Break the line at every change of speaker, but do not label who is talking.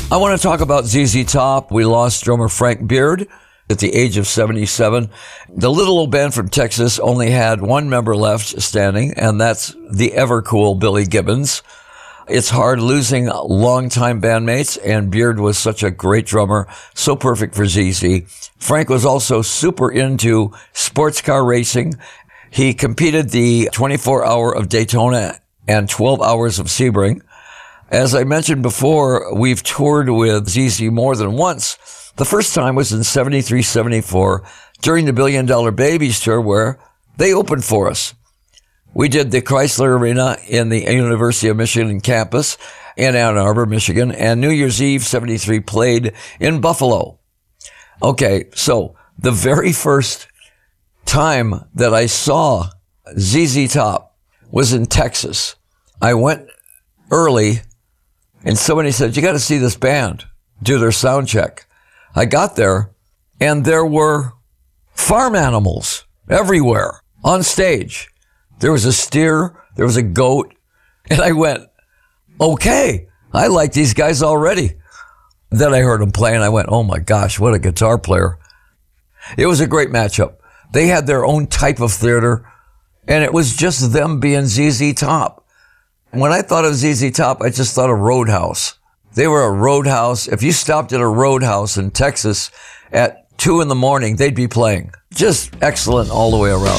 I want to talk about ZZ Top. We lost drummer Frank Beard at the age of 77. The little old band from Texas only had one member left standing, and that's the ever cool Billy Gibbons. It's hard losing longtime bandmates, and Beard was such a great drummer, so perfect for ZZ. Frank was also super into sports car racing. He competed the 24-hour of Daytona and 12 hours of Sebring. As I mentioned before, we've toured with ZZ more than once. The first time was in 73, 74 during the $1 Billion Babies tour where they opened for us. We did the Chrysler Arena in the University of Michigan campus in Ann Arbor, Michigan, and New Year's Eve 73 played in Buffalo. Okay, so the very first time that I saw ZZ Top was in Texas. I went early and somebody said, "You got to see this band do their sound check." I got there and there were farm animals everywhere on stage. There was a steer, there was a goat, and I went, okay, I like these guys already. Then I heard them play and I went, oh my gosh, what a guitar player. It was a great matchup. They had their own type of theater, and it was just them being ZZ Top. When I thought of ZZ Top, I just thought of Roadhouse. They were a roadhouse. If you stopped at a roadhouse in Texas at 2 a.m, they'd be playing. Just excellent all the way around.